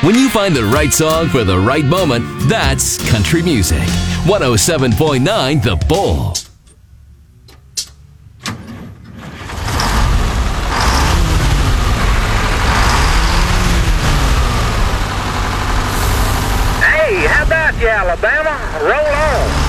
When you find the right song for the right moment, that's country music. 107.9 The Bull. Hey, how about you, Alabama? Roll on.